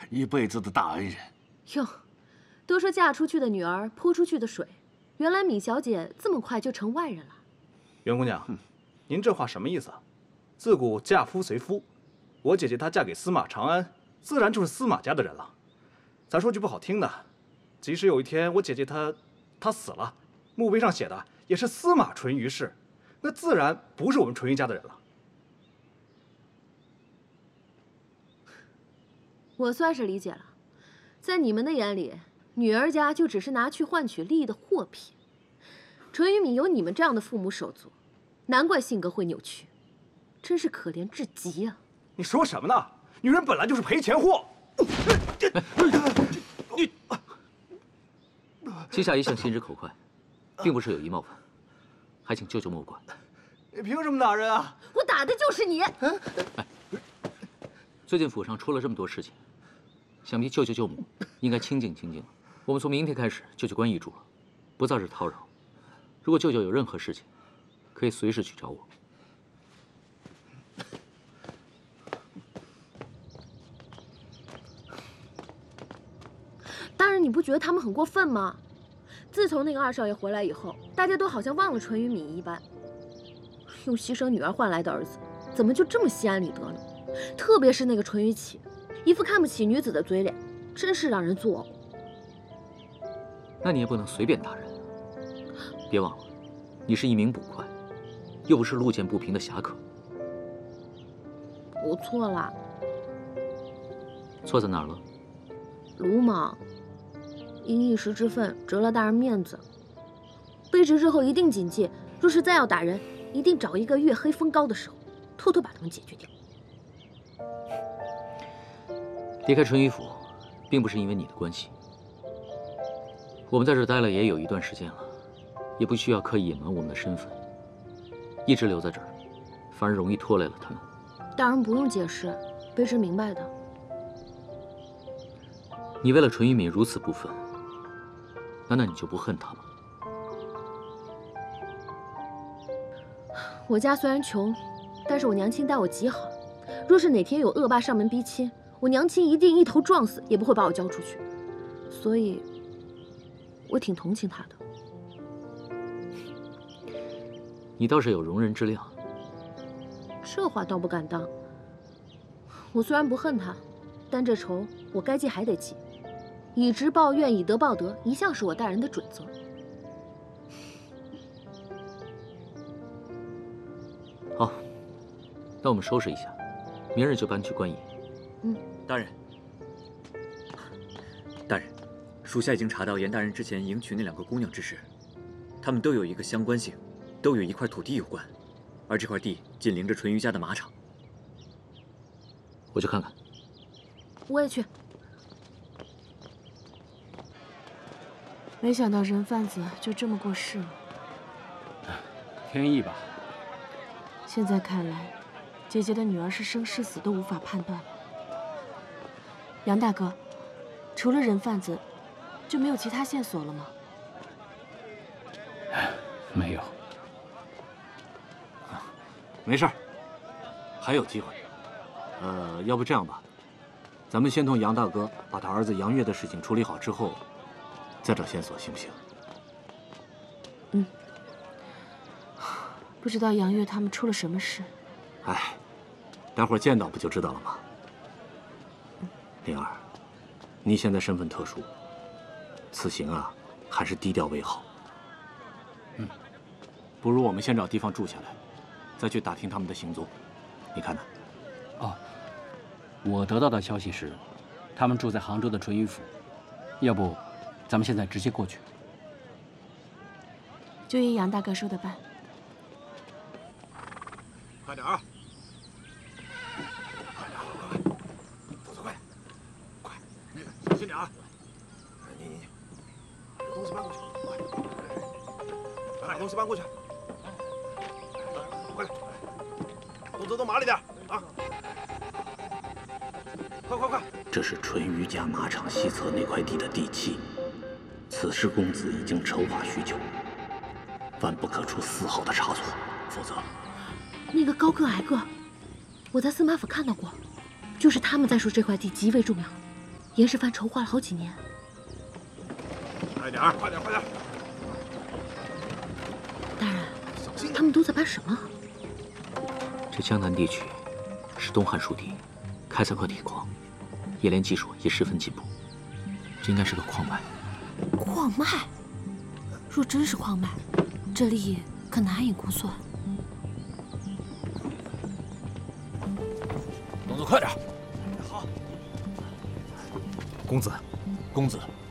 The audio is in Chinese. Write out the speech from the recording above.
一辈子的大恩人。 哟，都说嫁出去的女儿泼出去的水，原来闵小姐这么快就成外人了。 袁姑娘，您这话什么意思啊？自古嫁夫随夫，我姐姐她嫁给司马长安，自然就是司马家的人了。咱说句不好听的，即使有一天我姐姐她死了，墓碑上写的也是司马淳于氏，那自然不是我们淳于家的人了。 我算是理解了，在你们的眼里，女儿家就只是拿去换取利益的货品。淳于敏有你们这样的父母手足，难怪性格会扭曲，真是可怜至极啊！ 你说什么呢？女人本来就是赔钱货。你卿下一向心直口快，并不是有意冒犯，还请舅舅莫怪。 你凭什么打人啊？ 我打的就是你！ 最近府上出了这么多事情，想必舅舅舅母应该清静清静了。我们从明天开始就去关驿住了，不造这叨扰。如果舅舅有任何事情，可以随时去找我。 大人，你不觉得他们很过分吗？自从那个二少爷回来以后，大家都好像忘了淳于敏一般。用牺牲女儿换来的儿子，怎么就这么心安理得呢？特别是那个淳于启，一副看不起女子的嘴脸，真是让人作呕。 那你也不能随便打人。别忘了，你是一名捕快，又不是路见不平的侠客。 我错了。 错在哪儿了？ 鲁莽，因一时之愤折了大人面子。卑职日后一定谨记，若是再要打人，一定找一个月黑风高的时候，偷偷把他们解决掉。 离开淳于府，并不是因为你的关系。我们在这儿待了也有一段时间了，也不需要刻意隐瞒我们的身份。一直留在这儿，反而容易拖累了他们。 大人不用解释，卑职明白的。 你为了淳于敏如此不忿，难道你就不恨他吗？ 我家虽然穷，但是我娘亲待我极好。若是哪天有恶霸上门逼亲，我娘亲一定一头撞死，也不会把我交出去。所以，我挺同情他的。 你倒是有容人之量。 这话倒不敢当。我虽然不恨他，但这仇我该记还得记。以直报怨，以德报德，一向是我待人的准则。 好，那我们收拾一下，明日就搬去关驿。 大人，大人，属下已经查到严大人之前迎娶那2个姑娘之事，她们都有一个相关性，都与一块土地有关，而这块地紧邻着淳于家的马场。 我去看看。 我也去。 没想到人贩子就这么过世了。 天意吧。 现在看来，姐姐的女儿是生是死都无法判断了。杨大哥，除了人贩子，就没有其他线索了吗？ 没有。没事儿，还有机会。要不这样吧，咱们先同杨大哥把他儿子杨岳的事情处理好之后，再找线索，行不行？ 不知道杨岳他们出了什么事。 哎，待会儿见到不就知道了吗？灵儿，你现在身份特殊，此行啊，还是低调为好。不如我们先找地方住下来，再去打听他们的行踪。你看呢？ 哦，我得到的消息是，他们住在杭州的淳于府。要不，咱们现在直接过去。 就依杨大哥说的办。 快点啊！快点，快，动作快，快，小心点啊！你，把东西搬过去，快，把东西搬过去，快点，动作都麻利点啊！快！ 这是淳于家马场西侧那块地的地契，此事公子已经筹划许久，万不可出丝毫的差错，否则…… 那个高个矮个，我在司马府看到过，就是他们在说这块地极为重要。 严世蕃筹划了好几年。 快点儿，快点儿，快点儿！ 大人，他们都在办什么？ 这江南地区是东汉属地，开采过铁矿，冶炼技术也十分进步，这应该是个矿脉。 矿脉？若真是矿脉，这里可难以估算。 动作快点！好，公子，公子，